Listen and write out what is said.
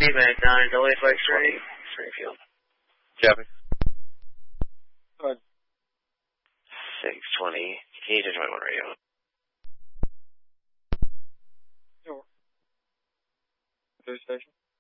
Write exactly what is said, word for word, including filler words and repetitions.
Feedback nine, delay flight three, Springfield. Copy. Go ahead. six twenty, K J twenty-one radio. Door. Third station.